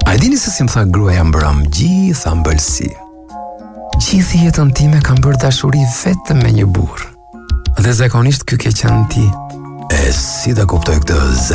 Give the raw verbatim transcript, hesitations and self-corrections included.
A e dini se si më tha gruaja mbrëm gjitha mbëlsi? Gjithë jetën time kam bërë dashuri vetëm me një burr. Dhe zakonisht ky ke qenë ti. E si ta kuptoj këtë